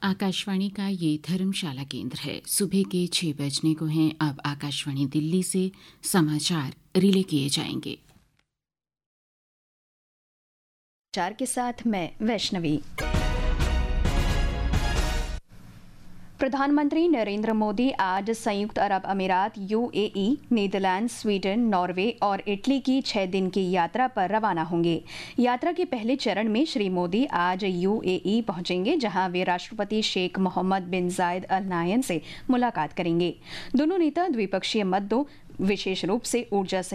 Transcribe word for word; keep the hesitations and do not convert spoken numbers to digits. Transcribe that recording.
आकाशवाणी का ये धर्मशाला केंद्र है। सुबह के छह बजने को हैं। अब आकाशवाणी दिल्ली से समाचार रिले किए जाएंगे। चार के साथ मैं वैष्णवी। प्रधानमंत्री नरेंद्र मोदी आज संयुक्त अरब अमीरात, यूएई, नीदरलैंड, स्वीडन, नॉर्वे और इटली की छह दिन की यात्रा पर रवाना होंगे। यात्रा के पहले चरण में श्री मोदी आज यूएई पहुंचेंगे, जहां वे राष्ट्रपति शेख मोहम्मद बिन जायद अल नाहयान से मुलाकात करेंगे। दोनों नेता द्विपक्षीय मुद्दों, विशेष रूप से ऊर्जा